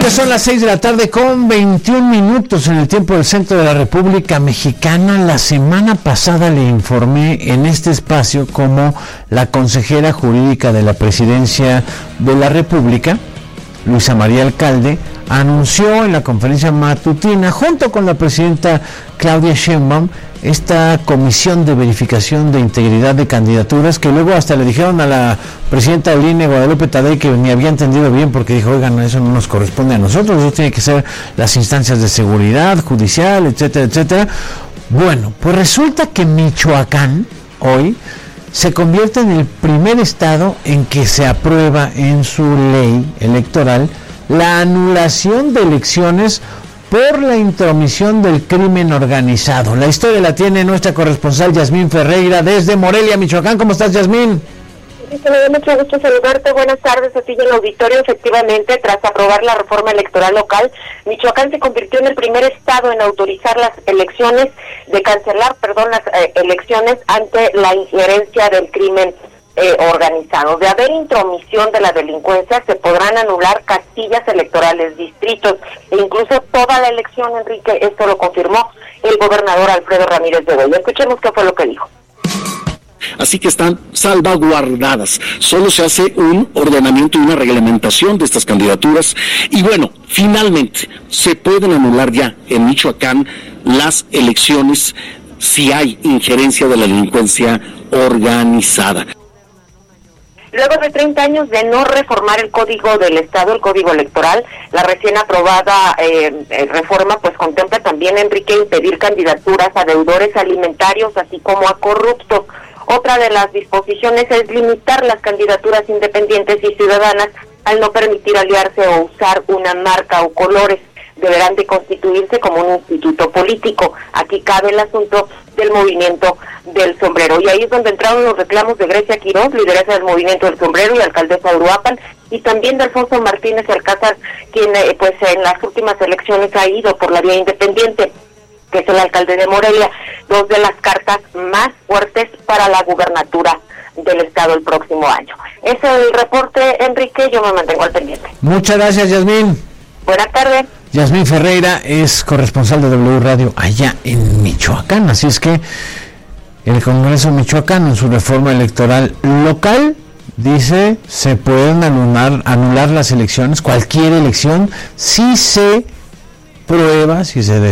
Ya son las 6 de la tarde con 21 minutos en el tiempo del centro de la República Mexicana. La semana pasada le informé en este espacio cómo la consejera jurídica de la Presidencia de la República, Luisa María Alcalde, anunció en la conferencia matutina, junto con la presidenta Claudia Sheinbaum, esta comisión de verificación de integridad de candidaturas, que luego hasta le dijeron a la presidenta del INE, Guadalupe Tadei, que ni había entendido bien, porque dijo, oigan, eso no nos corresponde a nosotros, eso tiene que ser las instancias de seguridad, judicial, etcétera, etcétera. Bueno, pues resulta que Michoacán, hoy, se convierte en el primer estado en que se aprueba en su ley electoral la anulación de elecciones por la intromisión del crimen organizado. La historia la tiene nuestra corresponsal Yasmín Ferreira desde Morelia, Michoacán. ¿Cómo estás, Yasmín? Sí, me da mucho gusto saludarte. Buenas tardes a ti y al auditorio. Efectivamente, tras aprobar la reforma electoral local, Michoacán se convirtió en el primer estado en autorizar las elecciones, las elecciones ante la injerencia del crimen organizado. De haber intromisión de la delincuencia, se podrán anular casillas electorales, distritos e incluso toda la elección, Enrique. Esto lo confirmó el gobernador Alfredo Ramírez Bedoya. Escuchemos qué fue lo que dijo. Así que están salvaguardadas. Solo se hace un ordenamiento y una reglamentación de estas candidaturas. Y bueno, finalmente se pueden anular ya en Michoacán las elecciones si hay injerencia de la delincuencia organizada. Luego de 30 años de no reformar el Código del Estado, el Código Electoral, la recién aprobada reforma pues contempla también, Enrique, impedir candidaturas a deudores alimentarios, así como a corruptos. Otra de las disposiciones es limitar las candidaturas independientes y ciudadanas al no permitir aliarse o usar una marca o colores. Deberán de constituirse como un instituto político. Aquí cabe el asunto del movimiento del sombrero. Y ahí es donde entraron los reclamos de Grecia Quiroz, lideresa del movimiento del sombrero y alcaldesa de Uruapan, y también de Alfonso Martínez Alcázar, quien pues en las últimas elecciones ha ido por la vía independiente, que es el alcalde de Morelia, dos de las cartas más fuertes para la gubernatura del estado el próximo año. Ese es el reporte, Enrique, yo me mantengo al pendiente. Muchas gracias, Yasmín. Buenas tardes. Yasmín Ferreira es corresponsal de W Radio allá en Michoacán, así es que el Congreso michoacano en su reforma electoral local dice se pueden anular las elecciones, cualquier elección, si se prueba, si se